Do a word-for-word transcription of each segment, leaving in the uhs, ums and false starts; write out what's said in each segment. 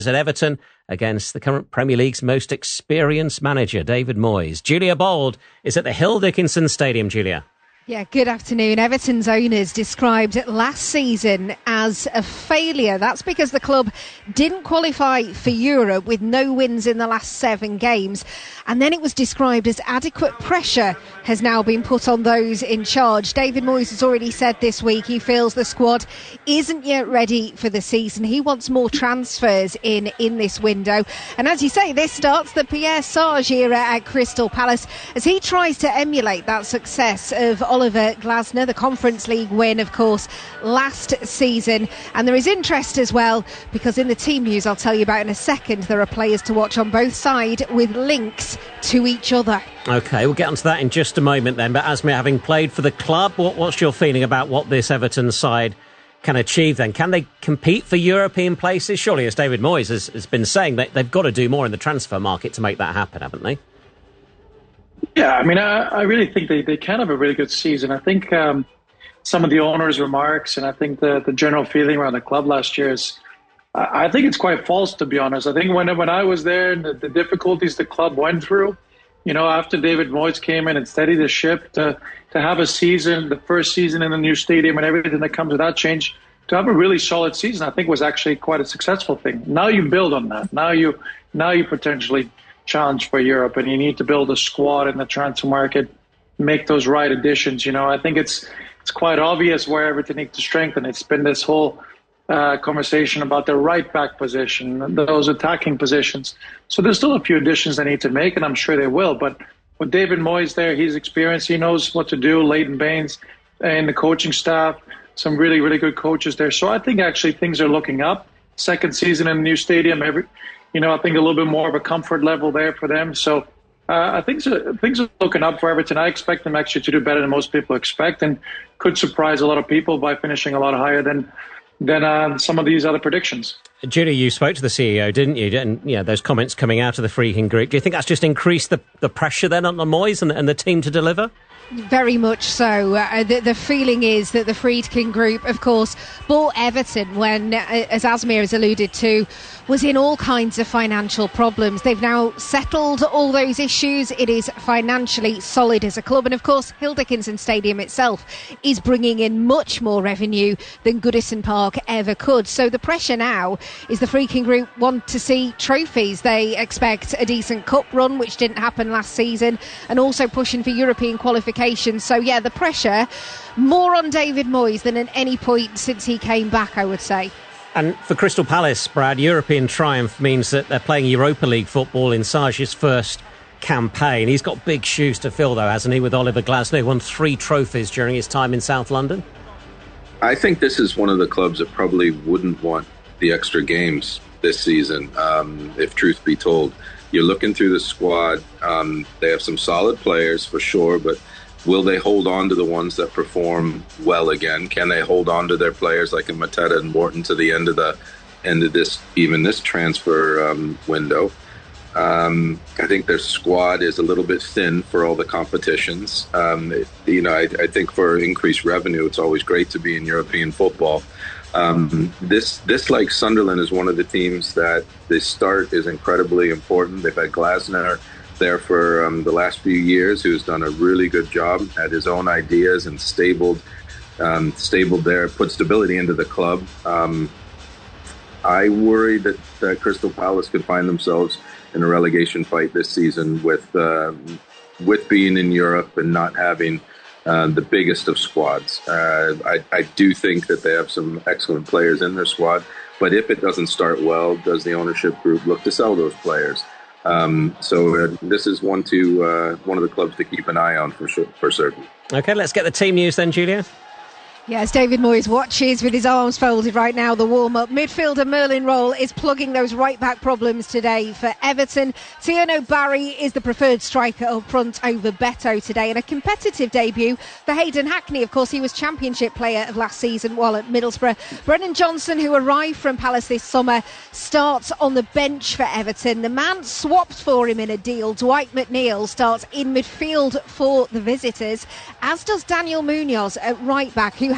at Everton against the current Premier League's most experienced manager, David Moyes. Julia Bold is at the Hill Dickinson Stadium. Julia. Yeah, good afternoon. Everton's owners described last season as a failure. That's because the club didn't qualify for Europe with no wins in the last seven games. And then it was described as adequate pressure has now been put on those in charge. David Moyes has already said this week he feels the squad isn't yet ready for the season. He wants more transfers in, in this window. And as you say, this starts the Pierre Sarge era at Crystal Palace as he tries to emulate that success of Oliver Glasner, the Conference League win, of course, last season. And there is interest as well because in the team news I'll tell you about in a second, there are players to watch on both sides with links to each other. OK, we'll get onto that in just a moment then. But Asmir, having played for the club, what, what's your feeling about what this Everton side can achieve then? Can they compete for European places? Surely, as David Moyes has, has been saying, they, they've got to do more in the transfer market to make that happen, haven't they? Yeah, I mean, I, I really think they, they can have a really good season. I think um, some of the owners' remarks and I think the, the general feeling around the club last year is, I, I think it's quite false, to be honest. I think when when I was there and the, the difficulties the club went through, you know, after David Moyes came in and steadied the ship, to, to have a season, the first season in the new stadium and everything that comes with that change, to have a really solid season, I think was actually quite a successful thing. Now you build on that. Now you, now you potentially challenge for Europe, and you need to build a squad in the transfer market, make those right additions. You know, I think it's it's quite obvious where Everton needs to strengthen. It's been this whole uh, conversation about the right back position, those attacking positions. So there's still a few additions they need to make, and I'm sure they will. But with David Moyes there, he's experienced, he knows what to do. Leighton Baines and the coaching staff, some really, really good coaches there. So I think actually things are looking up. Second season in the new stadium, every You know, I think a little bit more of a comfort level there for them. So uh, I think so, things are looking up for Everton. I expect them actually to do better than most people expect and could surprise a lot of people by finishing a lot higher than than uh, some of these other predictions. Julie, you spoke to the C E O, didn't you? And you know, those comments coming out of the Freaking Group. Do you think that's just increased the, the pressure then on the Moyes and, and the team to deliver? Very much so. Uh, the, the feeling is that the Friedkin Group, of course, bought Everton when, uh, as Asmir has alluded to, was in all kinds of financial problems. They've now settled all those issues. It is financially solid as a club. And of course, Hill Dickinson Stadium itself is bringing in much more revenue than Goodison Park ever could. So the pressure now is the Friedkin Group want to see trophies. They expect a decent cup run, which didn't happen last season, and also pushing for European qualification. So, yeah, the pressure more on David Moyes than at any point since he came back, I would say. And for Crystal Palace, Brad, European triumph means that they're playing Europa League football in Sarge's first campaign. He's got big shoes to fill, though, hasn't he, with Oliver Glasner, who won three trophies during his time in South London? I think this is one of the clubs that probably wouldn't want the extra games this season, um, if truth be told. You're looking through the squad. Um, they have some solid players for sure, but will they hold on to the ones that perform well again? Can they hold on to their players like in Mateta and Morton to the end of the end of this, even this transfer um, window? Um, I think their squad is a little bit thin for all the competitions. Um, it, you know, I, I think for increased revenue, it's always great to be in European football. Um, this, this, like Sunderland, is one of the teams that the start is incredibly important. They've had Glasner there for um, the last few years, who's done a really good job, had his own ideas and stabled, um, stabled there, put stability into the club. Um, I worry that, that Crystal Palace could find themselves in a relegation fight this season with uh, with being in Europe and not having uh, the biggest of squads. Uh, I, I do think that they have some excellent players in their squad, but if it doesn't start well, does the ownership group look to sell those players? Um, so uh, this is one to uh, one of the clubs to keep an eye on for sure, for certain. OK, let's get the team news then, Julia. Yes, David Moyes watches with his arms folded right now the warm-up. Midfielder Merlin Roll is plugging those right-back problems today for Everton. Tierno Barry is the preferred striker up front over Beto today. And a competitive debut for Hayden Hackney. Of course, he was Championship player of last season while at Middlesbrough. Brennan Johnson, who arrived from Palace this summer, starts on the bench for Everton. The man swapped for him in a deal, Dwight McNeil, starts in midfield for the visitors, as does Daniel Munoz at right-back, who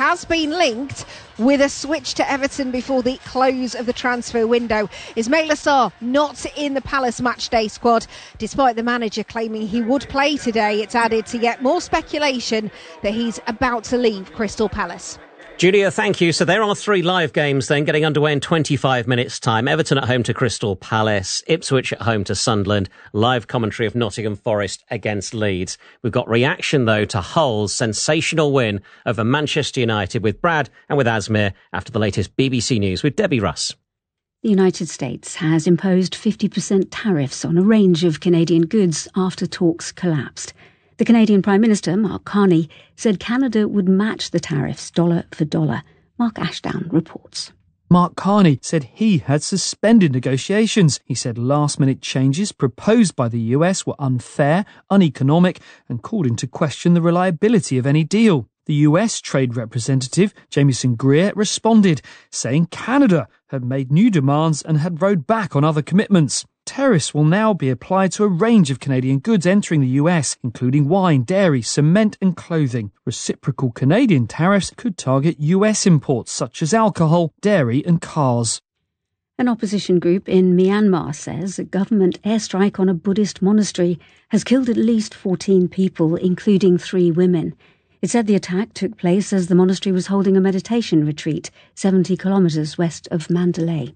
has been linked with a switch to Everton before the close of the transfer window. Ismaila Sarr not in the Palace matchday squad, despite the manager claiming he would play today. It's added to yet more speculation that he's about to leave Crystal Palace. Julia, thank you. So there are three live games then getting underway in twenty-five minutes' time. Everton at home to Crystal Palace, Ipswich at home to Sunderland, live commentary of Nottingham Forest against Leeds. We've got reaction, though, to Hull's sensational win over Manchester United with Brad and with Asmir after the latest B B C News with Debbie Russ. The United States has imposed fifty percent tariffs on a range of Canadian goods after talks collapsed. The Canadian Prime Minister, Mark Carney, said Canada would match the tariffs dollar for dollar. Mark Ashdown reports. Mark Carney said he had suspended negotiations. He said last-minute changes proposed by the U S were unfair, uneconomic, and called into question the reliability of any deal. The U S Trade Representative, Jamieson Greer, responded, saying Canada had made new demands and had rowed back on other commitments. Tariffs will now be applied to a range of Canadian goods entering the U S, including wine, dairy, cement and clothing. Reciprocal Canadian tariffs could target U S imports such as alcohol, dairy and cars. An opposition group in Myanmar says a government airstrike on a Buddhist monastery has killed at least fourteen people, including three women. It said the attack took place as the monastery was holding a meditation retreat seventy kilometres west of Mandalay.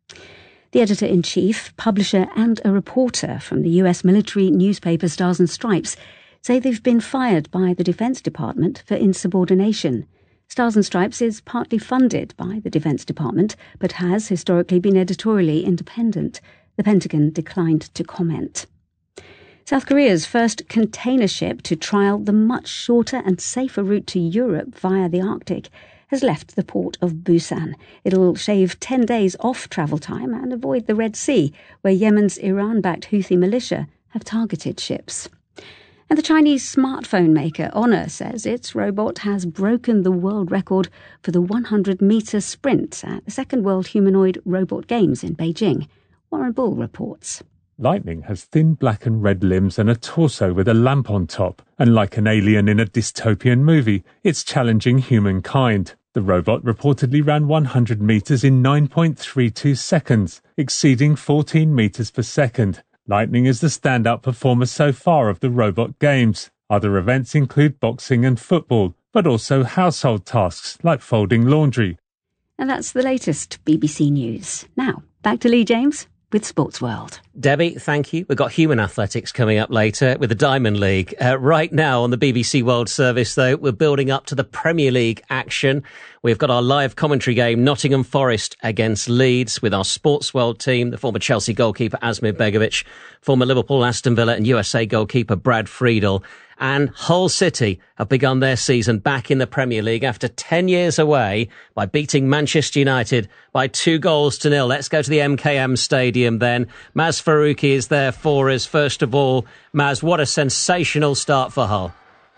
The editor-in-chief, publisher and a reporter from the U S military newspaper Stars and Stripes say they've been fired by the Defence Department for insubordination. Stars and Stripes is partly funded by the Defence Department, but has historically been editorially independent. The Pentagon declined to comment. South Korea's first container ship to trial the much shorter and safer route to Europe via the Arctic has left the port of Busan. It'll shave ten days off travel time and avoid the Red Sea, where Yemen's Iran-backed Houthi militia have targeted ships. And the Chinese smartphone maker Honor says its robot has broken the world record for the one hundred metre sprint at the Second World Humanoid Robot Games in Beijing. Warren Bull reports. Lightning has thin black and red limbs and a torso with a lamp on top, and like an alien in a dystopian movie, it's challenging humankind. The robot reportedly ran one hundred metres in nine point three two seconds, exceeding fourteen metres per second. Lightning is the standout performer so far of the robot games. Other events include boxing and football, but also household tasks like folding laundry. And that's the latest B B C News. Now, back to Lee James with Sports World. Debbie, thank you. We've got human athletics coming up later with the Diamond League. Uh, right now on the B B C World Service, though, we're building up to the Premier League action. We've got our live commentary game, Nottingham Forest against Leeds, with our Sports World team, the former Chelsea goalkeeper Asmir Begovic, former Liverpool, Aston Villa and U S A goalkeeper Brad Friedel. And Hull City have begun their season back in the Premier League after ten years away by beating Manchester United by two goals to nil. Let's go to the M K M Stadium then. Maz Faruqi is there for us. First of all, Maz, what a sensational start for Hull.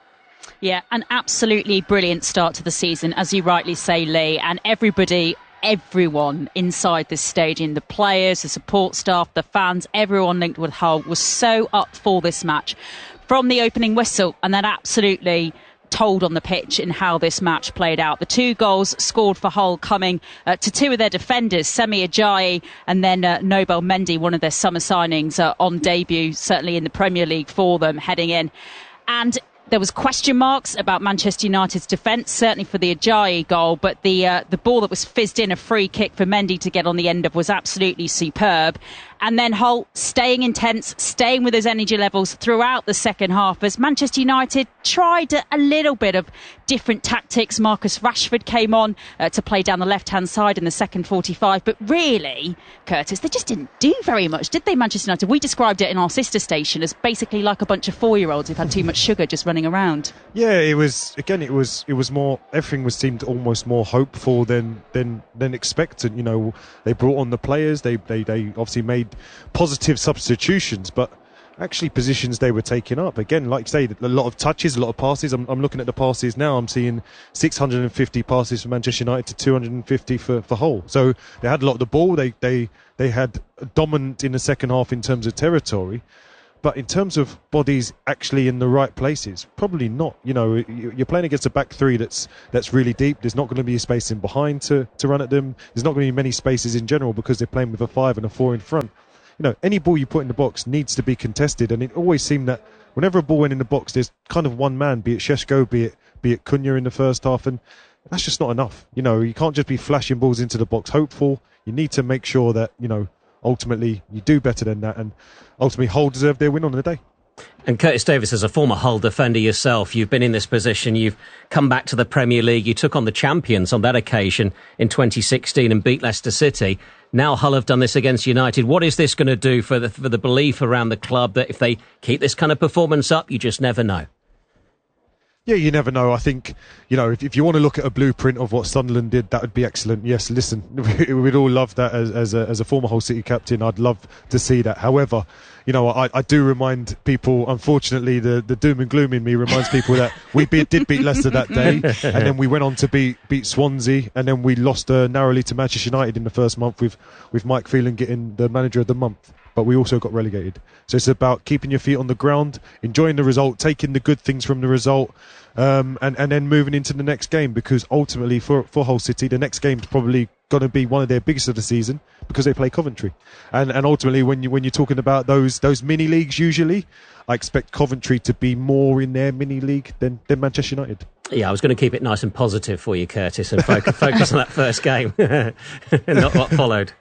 Yeah, an absolutely brilliant start to the season, as you rightly say, Lee, and everybody... Everyone inside this stadium, the players, the support staff, the fans, everyone linked with Hull was so up for this match from the opening whistle, and that absolutely told on the pitch in how this match played out. The two goals scored for Hull coming uh, to two of their defenders, Semi Ajayi and then uh, Nobel Mendy, one of their summer signings uh, on debut, certainly in the Premier League for them heading in. And there was question marks about Manchester United's defence, certainly for the Ajayi goal, but the uh, the ball that was fizzed in, a free kick for Mendy to get on the end of, was absolutely superb. And then Hull staying intense, staying with his energy levels throughout the second half as Manchester United tried a little bit of different tactics. Marcus Rashford came on uh, to play down the left-hand side in the second forty-five. But really, Curtis, they just didn't do very much, did they, Manchester United? We described it in our sister station as basically like a bunch of four-year-olds who've had too much sugar just running around. Yeah, it was, again, it was it was more, everything was seemed almost more hopeful than than, than expected. You know, they brought on the players, they, they, they obviously made positive substitutions, but actually positions they were taking up, again, like you say, a lot of touches, a lot of passes. I'm, I'm looking at the passes now, I'm seeing six hundred fifty passes for Manchester United to two hundred fifty for, for Hull. So they had a lot of the ball, they, they, they had dominant in the second half in terms of territory, But in terms of bodies actually in the right places, probably not. You know, you're playing against a back three that's that's really deep. There's not going to be a space in behind to, to run at them. There's not going to be many spaces in general because they're playing with a five and a four in front. You know, any ball you put in the box needs to be contested, and it always seemed that whenever a ball went in the box, there's kind of one man, be it Šeško, be it be it Cunha in the first half, and that's just not enough. You know, you can't just be flashing balls into the box hopeful. You need to make sure that, you know, ultimately you do better than that, and ultimately Hull deserve their win on the day. And Curtis Davies, as a former Hull defender yourself, you've been in this position, you've come back to the Premier League, you took on the champions on that occasion in twenty sixteen and beat Leicester City. Now Hull have done this against United. What is this going to do for the, for the belief around the club that if they keep this kind of performance up, you just never know? Yeah, you never know. I think, you know, if, if you want to look at a blueprint of what Sunderland did, that would be excellent. Yes, listen, we'd all love that as, as, a, as a former Hull City captain. I'd love to see that. However, you know, I, I do remind people, unfortunately, the, the doom and gloom in me reminds people that we beat, did beat Leicester that day, and then we went on to beat beat Swansea, and then we lost uh, narrowly to Manchester United in the first month with, with Mike Phelan getting the manager of the month. But we also got relegated. So it's about keeping your feet on the ground, enjoying the result, taking the good things from the result, um, and, and then moving into the next game, because ultimately for, for Hull City, the next game is probably going to be one of their biggest of the season because they play Coventry. And and ultimately, when, you, when you're talking about those those mini leagues, usually, I expect Coventry to be more in their mini league than, than Manchester United. Yeah, I was going to keep it nice and positive for you, Curtis, and focus, focus on that first game, not what followed.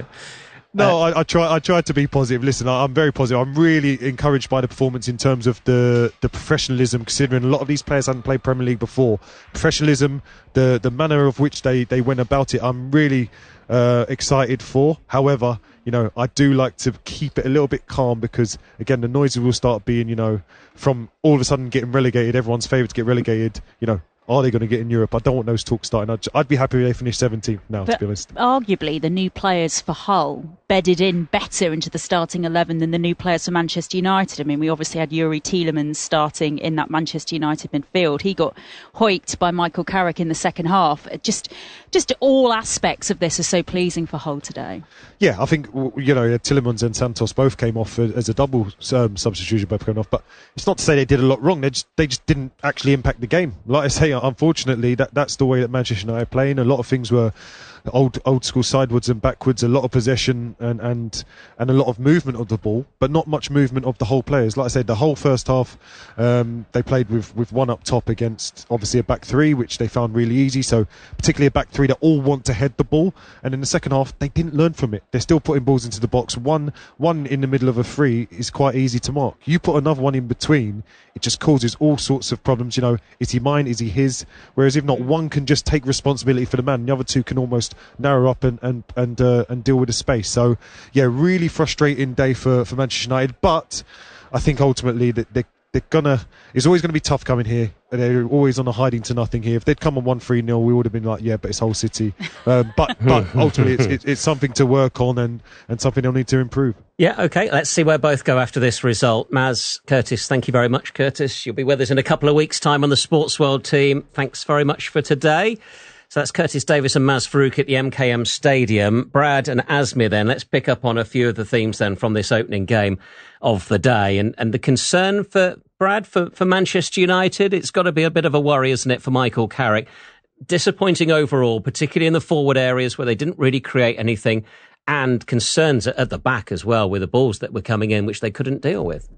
No, I, I try. I tried to be positive. Listen, I, I'm very positive. I'm really encouraged by the performance in terms of the, the professionalism, considering a lot of these players hadn't played Premier League before. Professionalism, the the manner of which they, they went about it, I'm really uh, excited for. However, you know, I do like to keep it a little bit calm because, again, the noises will start being, you know, from all of a sudden getting relegated, everyone's favourite to get relegated, you know, are they going to get in Europe? I don't want those talks starting. I'd, I'd be happy if they finish seventeenth now, but to be honest. Arguably, the new players for Hull bedded in better into the starting eleven than the new players for Manchester United. I mean, we obviously had Yuri Tielemans starting in that Manchester United midfield. He got hoiked by Michael Carrick in the second half. Just, just all aspects of this are so pleasing for Hull today. Yeah, I think, you know, Tielemans and Santos both came off as a double um, substitution, both came off. But it's not to say they did a lot wrong. They just, they just didn't actually impact the game. Like I say, unfortunately, that, that's the way that Manchester United are playing. A lot of things were old old school sidewards and backwards, a lot of possession and, and and a lot of movement of the ball, but not much movement of the whole players. Like I said, the whole first half, um, they played with, with one up top against obviously a back three, which they found really easy. So particularly a back three that all want to head the ball. And in the second half, they didn't learn from it. They're still putting balls into the box. One one in the middle of a three is quite easy to mark. You put another one in between, it just causes all sorts of problems. You know, is he mine? Is he his? Whereas if not, one can just take responsibility for the man. The other two can almost narrow up and and and, uh, and deal with the space. So yeah, really frustrating day for, for Manchester United. But I think ultimately that they they're gonna. It's always going to be tough coming here. They're always on a hiding to nothing here. If they'd come on one three nil, we would have been like, yeah, but it's Hull City. Um, but but ultimately, it's, it's it's something to work on and and something they'll need to improve. Yeah, okay. Let's see where both go after this result. Maz, Curtis, thank you very much. Curtis, you'll be with us in a couple of weeks' time on the Sports World team. Thanks very much for today. So that's Curtis Davies and Maz Farouk at the M K M Stadium. Brad and Asmir then, let's pick up on a few of the themes then from this opening game of the day. And and the concern for Brad, for, for Manchester United, it's got to be a bit of a worry, isn't it, for Michael Carrick? Disappointing overall, particularly in the forward areas where they didn't really create anything, and concerns at the back as well with the balls that were coming in, which they couldn't deal with.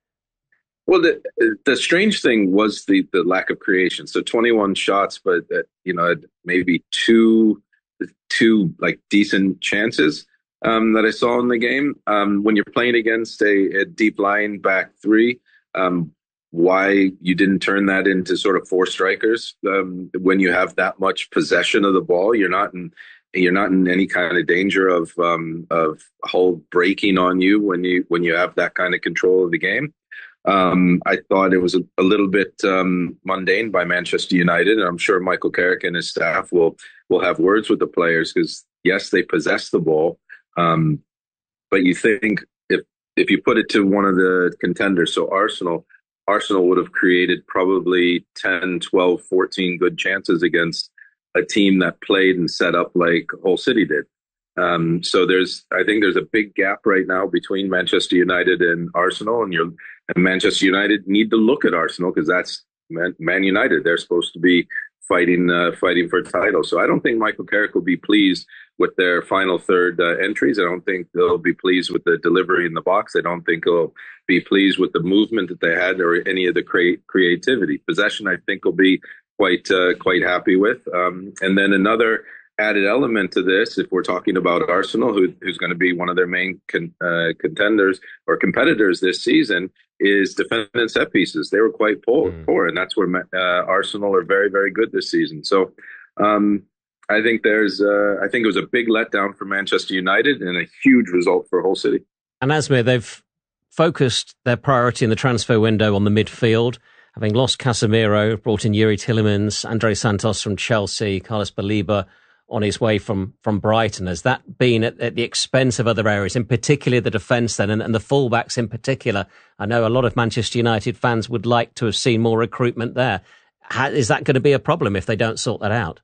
Well, the the strange thing was the, the lack of creation. So twenty-one shots, but uh, you know, maybe two two like decent chances um, that I saw in the game. Um, when you're playing against a, a deep line back three, um, why you didn't turn that into sort of four strikers um, when you have that much possession of the ball? You're not in you're not in any kind of danger of um, of Hull breaking on you when you when you have that kind of control of the game. Um, I thought it was a, a little bit um, mundane by Manchester United, and I'm sure Michael Carrick and his staff will will have words with the players because, yes, they possess the ball, um, but you think if if you put it to one of the contenders, so Arsenal, Arsenal would have created probably ten, twelve, fourteen good chances against a team that played and set up like Hull City did. Um, so there's, I think there's a big gap right now between Manchester United and Arsenal, and you're, and Manchester United need to look at Arsenal because that's Man, Man United. They're supposed to be fighting, uh, fighting for a title. So I don't think Michael Carrick will be pleased with their final third uh, entries. I don't think they'll be pleased with the delivery in the box. I don't think they'll be pleased with the movement that they had or any of the cre- creativity. Possession, I think, will be quite, uh, quite happy with. Um, and then another added element to this, if we're talking about Arsenal, who, who's going to be one of their main con, uh, contenders or competitors this season, is defending set pieces. They were quite poor, mm. poor and that's where uh, Arsenal are very, very good this season. So um, I think there's, uh, I think it was a big letdown for Manchester United and a huge result for Hull City. And Asmir, they've focused their priority in the transfer window on the midfield, having lost Casemiro, brought in Yuri Tielemans, Andre Santos from Chelsea, Carlos Baleba on his way from, from Brighton. Has that been at, at the expense of other areas, in particular the defence then, and, and the fullbacks in particular? I know a lot of Manchester United fans would like to have seen more recruitment there. How, is that going to be a problem if they don't sort that out?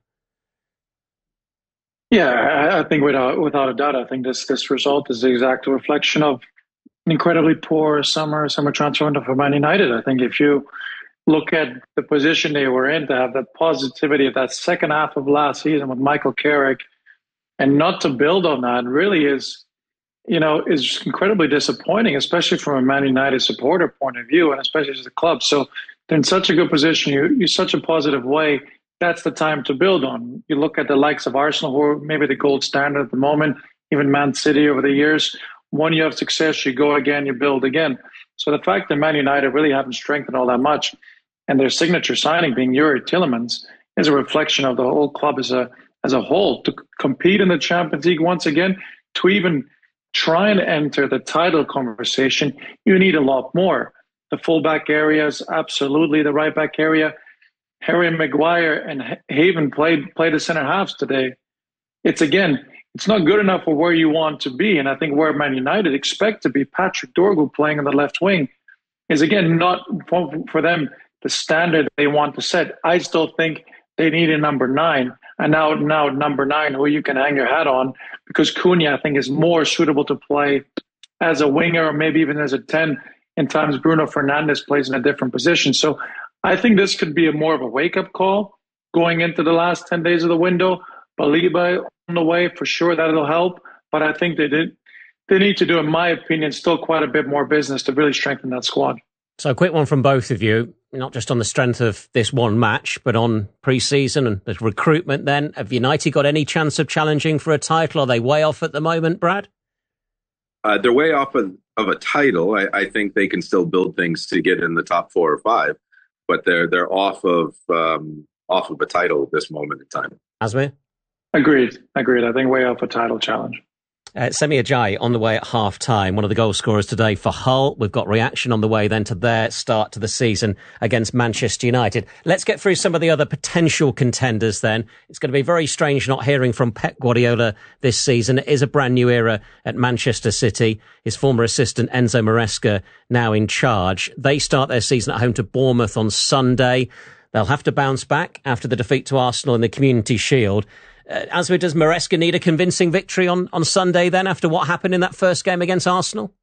Yeah, I think without without a doubt, I think this this result is the exact reflection of an incredibly poor summer summer transfer window for Man United. I think if you look at the position they were in, to have that positivity of that second half of last season with Michael Carrick and not to build on that really is, you know, is just incredibly disappointing, especially from a Man United supporter point of view and especially as a club. So they're in such a good position. You, you're such a positive way. That's the time to build on. You look at the likes of Arsenal, who are maybe the gold standard at the moment, even Man City over the years. When you have success, you go again, you build again. So the fact that Man United really haven't strengthened all that much, and their signature signing being Yuri Tielemans, is a reflection of the whole club as a as a whole. To compete in the Champions League once again, to even try and enter the title conversation, you need a lot more. The fullback areas, absolutely. The right back area. Harry Maguire and Haven played played the center halves today. It's again, it's not good enough for where you want to be. And I think where Man United expect to be, Patrick Dorgu playing on the left wing, is again not for, for them the standard they want to set. I still think they need a number nine. And now, now number nine, who you can hang your hat on, because Cunha, I think, is more suitable to play as a winger or maybe even as a ten. In times Bruno Fernandes plays in a different position. So I think this could be a more of a wake-up call going into the last ten days of the window. Baleba on the way, for sure, that'll help. But I think they did. They need to do, in my opinion, still quite a bit more business to really strengthen that squad. So a quick one from both of you, not just on the strength of this one match, but on pre-season and the recruitment then. Have United got any chance of challenging for a title? Are they way off at the moment, Brad? Uh, they're way off of, of a title. I, I think they can still build things to get in the top four or five, but they're they're off of um, off of a title at this moment in time. Asmir? Agreed. Agreed. I think way off a title challenge. Uh, Semi Ajayi on the way at half time, one of the goal scorers today for Hull. We've got reaction on the way then to their start to the season against Manchester United. Let's get through some of the other potential contenders then. It's going to be very strange not hearing from Pep Guardiola this season. It is a brand new era at Manchester City. His former assistant Enzo Maresca now in charge. They start their season at home to Bournemouth on Sunday. They'll have to bounce back after the defeat to Arsenal in the Community Shield. Uh, Asmir, does Maresca need a convincing victory on, on Sunday then after what happened in that first game against Arsenal?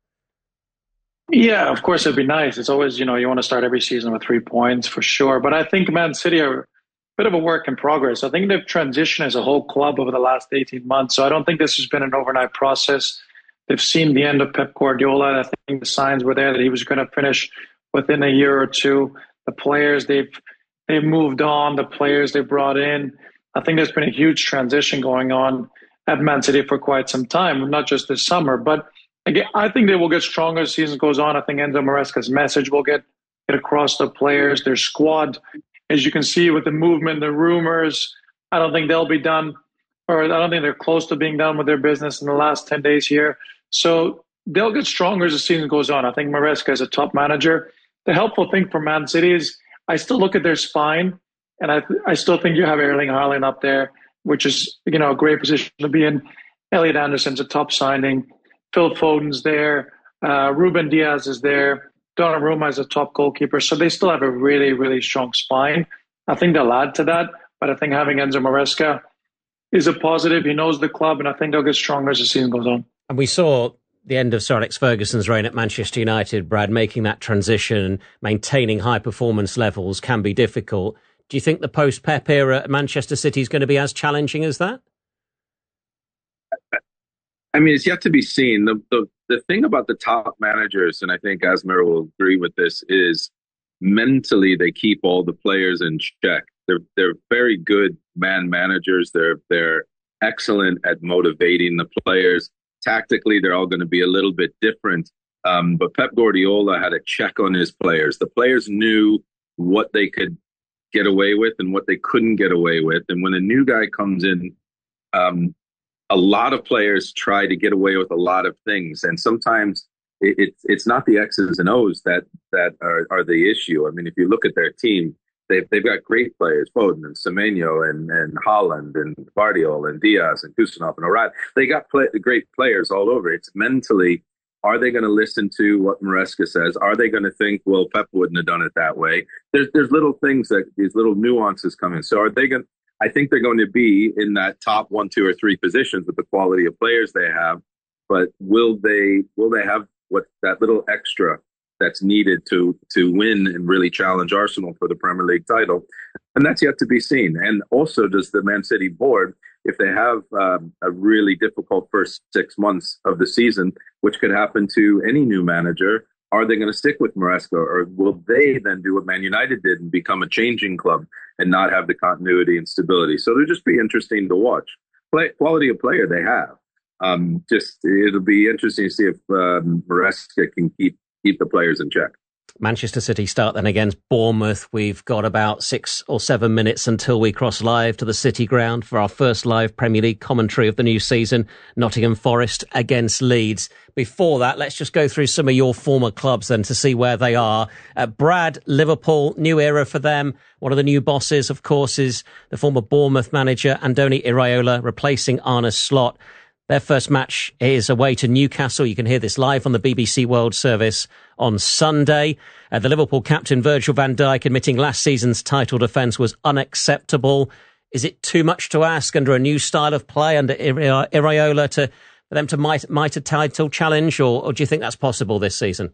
Yeah, of course it'd be nice. It's always, you know, you want to start every season with three points for sure. But I think Man City are a bit of a work in progress. I think they've transitioned as a whole club over the last eighteen months. So I don't think this has been an overnight process. They've seen the end of Pep Guardiola. And I think the signs were there that he was going to finish within a year or two. The players, they've they've moved on. The players they brought in. I think there's been a huge transition going on at Man City for quite some time, not just this summer. But again, I think they will get stronger as the season goes on. I think Enzo Maresca's message will get, get across to the players, their squad. As you can see with the movement, the rumors, I don't think they'll be done, or I don't think they're close to being done with their business in the last ten days here. So they'll get stronger as the season goes on. I think Maresca is a top manager. The helpful thing for Man City is I still look at their spine. And I I still think you have Erling Haaland up there, which is, you know, a great position to be in. Elliot Anderson's a top signing. Phil Foden's there. Uh, Ruben Diaz is there. Donnarumma is a top goalkeeper. So they still have a really, really strong spine. I think they'll add to that. But I think having Enzo Maresca is a positive. He knows the club, and I think they'll get stronger as the season goes on. And we saw the end of Sir Alex Ferguson's reign at Manchester United, Brad, making that transition, maintaining high performance levels can be difficult. Do you think the post-Pep era at Manchester City is going to be as challenging as that? I mean, it's yet to be seen. The, the the thing about the top managers, and I think Asmir will agree with this, is mentally they keep all the players in check. They're they're very good man managers. They're they're excellent at motivating the players. Tactically, they're all going to be a little bit different. Um, but Pep Guardiola had a check on his players. The players knew what they could get away with and what they couldn't get away with. And when a new guy comes in, um, a lot of players try to get away with a lot of things. And sometimes it, it's it's not the X's and O's that that are, are the issue. I mean, if you look at their team, they've, they've got great players, Foden and Semenyo and, and Haaland and Guardiola and Diaz and Kusanov and Orad. They got play, great players all over. It's mentally, are they going to listen to what Maresca says? Are they going to think, well, Pep wouldn't have done it that way? There's there's little things that these little nuances come in. So are they going? I think they're going to be in that top one, two, or three positions with the quality of players they have. But will they will they have what that little extra that's needed to to win and really challenge Arsenal for the Premier League title? And that's yet to be seen. And also, does the Man City board, if they have um, a really difficult first six months of the season, which could happen to any new manager, are they going to stick with Maresca, or will they then do what Man United did and become a changing club and not have the continuity and stability? So it'll just be interesting to watch. Play, quality of player they have. Um, just it'll be interesting to see if um, Maresca can keep keep the players in check. Manchester City start then against Bournemouth. We've got about six or seven minutes until we cross live to the City ground for our first live Premier League commentary of the new season. Nottingham Forest against Leeds. Before that, let's just go through some of your former clubs then to see where they are. Uh, Brad, Liverpool, new era for them. One of the new bosses, of course, is the former Bournemouth manager, Andoni Iraola, replacing Arne Slot. Their first match is away to Newcastle. You can hear this live on the B B C World Service on Sunday. Uh, the Liverpool captain, Virgil van Dijk, admitting last season's title defence was unacceptable. Is it too much to ask under a new style of play under Iraola to, for them to might, might a title challenge, or, or do you think that's possible this season?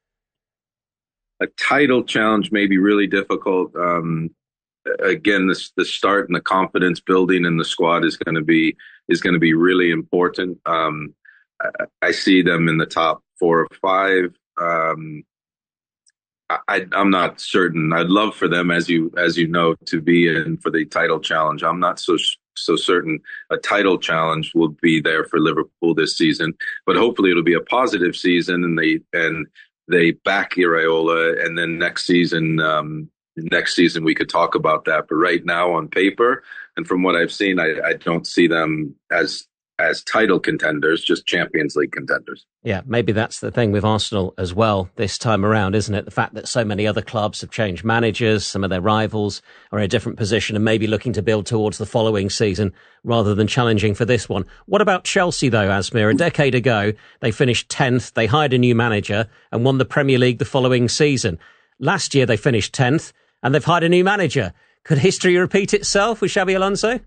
A title challenge may be really difficult. Um, again, this, the start and the confidence building in the squad is going to be is going to be really important. Um, I, I see them in the top four or five. Um, I, I'm not certain. I'd love for them, as you as you know, to be in for the title challenge. I'm not so so certain a title challenge will be there for Liverpool this season, but hopefully it'll be a positive season, and they and they back Iraola, and then next season. Um, Next season, we could talk about that. But right now, on paper, and from what I've seen, I, I don't see them as as title contenders, just Champions League contenders. Yeah, maybe that's the thing with Arsenal as well this time around, isn't it? The fact that so many other clubs have changed managers, some of their rivals are in a different position and maybe looking to build towards the following season rather than challenging for this one. What about Chelsea, though, Asmir? A decade ago, they finished tenth, they hired a new manager and won the Premier League the following season. Last year, they finished tenth. And they've hired a new manager. Could history repeat itself with Xabi Alonso?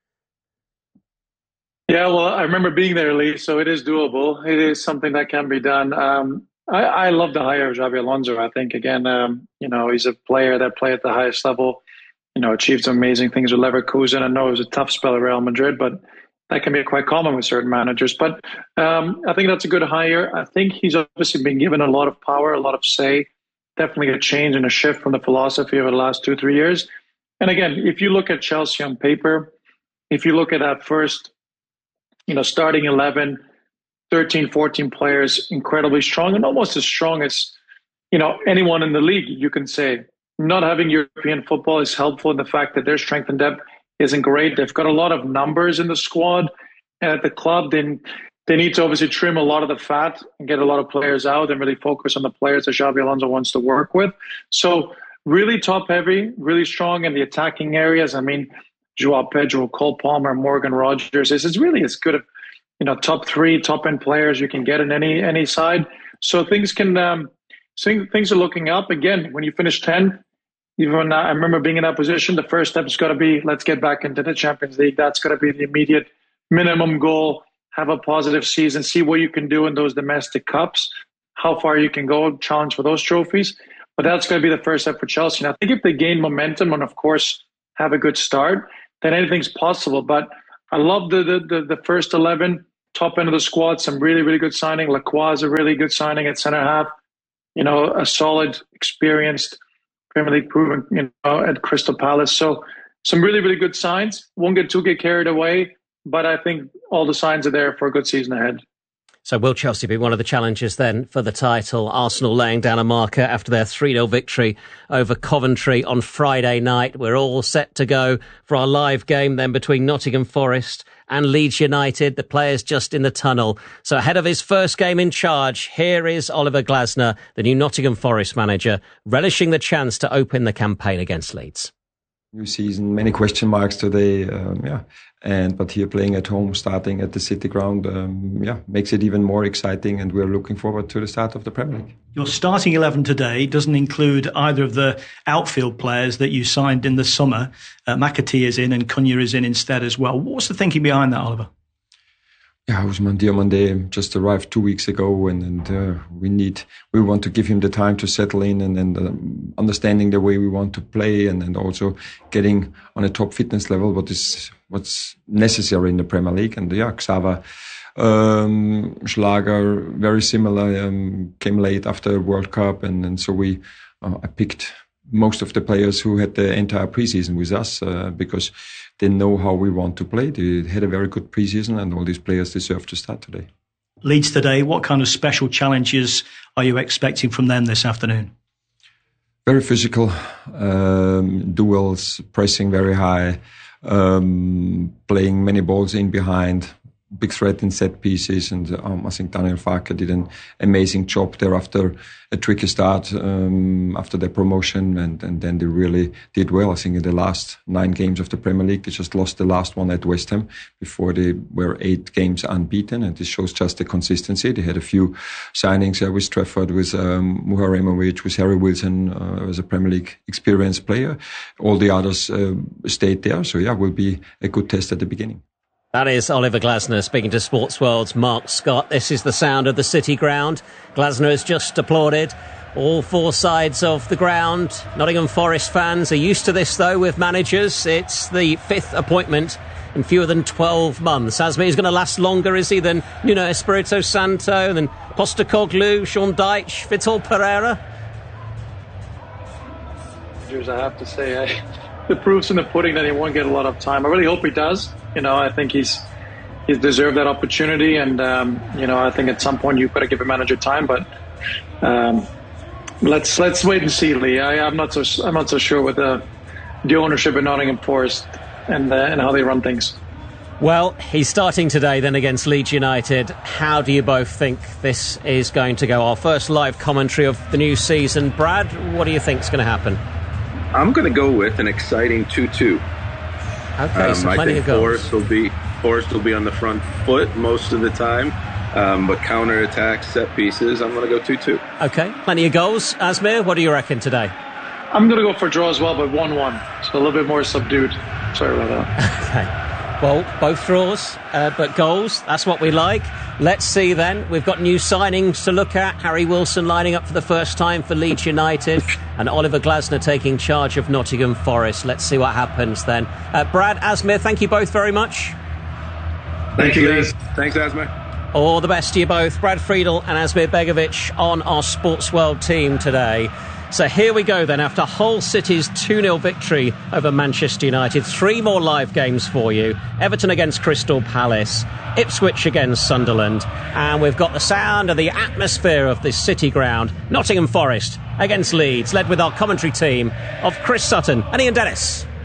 Yeah, well, I remember being there, Lee, so it is doable. It is something that can be done. Um, I, I love the hire of Xabi Alonso. I think, again, um, you know, he's a player that played at the highest level, you know, achieved some amazing things with Leverkusen. I know it was a tough spell at Real Madrid, but that can be quite common with certain managers. But um, I think that's a good hire. I think he's obviously been given a lot of power, a lot of say. Definitely a change and a shift from the philosophy over the last two, three years. And again, if you look at Chelsea on paper, if you look at that first, you know, starting eleven, thirteen, fourteen players, incredibly strong and almost as strong as, you know, anyone in the league, you can say. Not having European football is helpful in the fact that their strength and depth isn't great. They've got a lot of numbers in the squad and at the club. Then they need to obviously trim a lot of the fat and get a lot of players out and really focus on the players that Xabi Alonso wants to work with. So really top heavy, really strong in the attacking areas. I mean, Joao Pedro, Cole Palmer, Morgan Rogers. This is really as good of, you know, top three, top end players you can get in any any side. So things can um, things are looking up. Again, when you finish tenth, even I remember being in that position, the first step has got to be, let's get back into the Champions League. That's got to be the immediate minimum goal. Have a positive season, see what you can do in those domestic cups, how far you can go, challenge for those trophies. But that's going to be the first step for Chelsea. And I think if they gain momentum and, of course, have a good start, then anything's possible. But I love the the, the, the first eleven, top end of the squad, some really, really good signing. Lacroix is a really good signing at centre half. You know, a solid, experienced Premier League proven, you know, at Crystal Palace. So some really, really good signs. Won't get too get carried away, but I think all the signs are there for a good season ahead. So will Chelsea be one of the challengers then for the title? Arsenal laying down a marker after their three nil victory over Coventry on Friday night. We're all set to go for our live game then between Nottingham Forest and Leeds United. The players just in the tunnel. So ahead of his first game in charge, here is Oliver Glasner, the new Nottingham Forest manager, relishing the chance to open the campaign against Leeds. New season, many question marks today, um, yeah. And but here playing at home, starting at the City Ground, um, yeah, makes it even more exciting. And we're looking forward to the start of the Premier League. Your starting eleven today doesn't include either of the outfield players that you signed in the summer. Uh, McAtee is in, and Cunha is in instead as well. What's the thinking behind that, Oliver? Yeah, Ousmane Diomande just arrived two weeks ago, and, and uh, we need we want to give him the time to settle in and, and uh, understanding the way we want to play, and, and also getting on a top fitness level. What is what's necessary in the Premier League? And yeah, Xaver, um, Schlager, very similar. Um, came late after World Cup, and, and so we uh, I picked most of the players who had the entire preseason with us uh, because they know how we want to play. They had a very good preseason, and all these players deserve to start today. Leeds today, what kind of special challenges are you expecting from them this afternoon? Very physical, um, duels, pressing very high, um, playing many balls in behind, big threat in set pieces, and um, I think Daniel Farke did an amazing job there after a tricky start um, after their promotion, and, and then they really did well. I think in the last nine games of the Premier League, they just lost the last one at West Ham before they were eight games unbeaten, and this shows just the consistency. They had a few signings uh, with Trafford, with um, Muharemovic, with Harry Wilson uh, as a Premier League experienced player. All the others uh, stayed there, so yeah, will be a good test at the beginning. That is Oliver Glasner speaking to Sports World's Mark Scott. This is the sound of the City Ground. Glasner has just applauded all four sides of the ground. Nottingham Forest fans are used to this, though, with managers. It's the fifth appointment in fewer than twelve months. Asmi is going to last longer, is he, than Nuno Espirito Santo, than Postecoglou, Sean Dyche, Vitor Pereira? I have to say, I, the proof's in the pudding that he won't get a lot of time. I really hope he does. You know, I think he's he's deserved that opportunity, and um, you know, I think at some point you've got to give a manager time. But um, let's let's wait and see, Lee. I, I'm not so I'm not so sure with the the ownership in Nottingham Forest and uh, and how they run things. Well, he's starting today then against Leeds United. How do you both think this is going to go? Our first live commentary of the new season. Brad, what do you think is going to happen? I'm going to go with an exciting two two. Okay, um, so plenty I think of goals. Forest will be Forest will be on the front foot most of the time, um, but counter attacks, set pieces. I'm going to go two two. Okay, plenty of goals. Asmir, what do you reckon today? I'm going to go for a draw as well, but one one, so a little bit more subdued. Sorry about that. Okay. Well, both draws, uh, but goals, that's what we like. Let's see then. We've got new signings to look at. Harry Wilson lining up for the first time for Leeds United and Oliver Glasner taking charge of Nottingham Forest. Let's see what happens then. Uh, Brad, Asmir, thank you both very much. Thank you, guys. Thanks, Asmir. All the best to you both. Brad Friedel and Asmir Begovic on our Sports World team today. So here we go then, after Hull City's two nil victory over Manchester United. Three more live games for you. Everton against Crystal Palace, Ipswich against Sunderland, and we've got the sound and the atmosphere of this City Ground. Nottingham Forest against Leeds, led with our commentary team of Chris Sutton and Ian Dennis.